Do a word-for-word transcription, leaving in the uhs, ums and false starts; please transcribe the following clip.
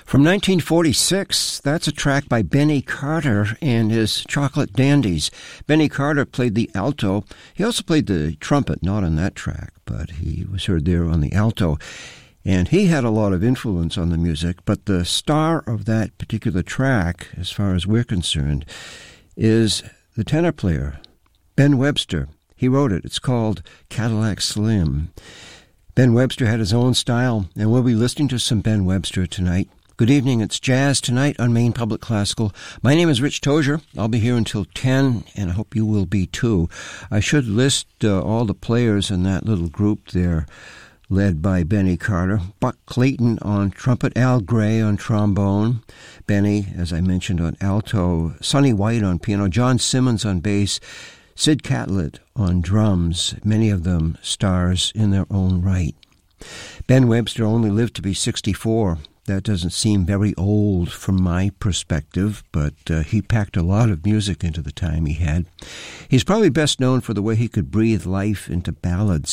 From nineteen forty-six, that's a track by Benny Carter and his Chocolate Dandies. Benny Carter played the alto. He also played the trumpet, not on that track, but he was heard there on the alto. And he had a lot of influence on the music, but the star of that particular track, as far as we're concerned, is the tenor player, Ben Webster. He wrote it. It's called Cadillac Slim. Ben Webster had his own style, and we'll be listening to some Ben Webster tonight. Good evening, it's Jazz Tonight on Maine Public Classical. My name is Rich Tozier. I'll be here until ten, and I hope you will be too. I should list uh, all the players in that little group there, led by Benny Carter. Buck Clayton on trumpet, Al Gray on trombone, Benny, as I mentioned, on alto, Sonny White on piano, John Simmons on bass, Sid Catlett on drums, many of them stars in their own right. Ben Webster only lived to be sixty-four. That doesn't seem very old from my perspective, but uh, he packed a lot of music into the time he had. He's probably best known for the way he could breathe life into ballads.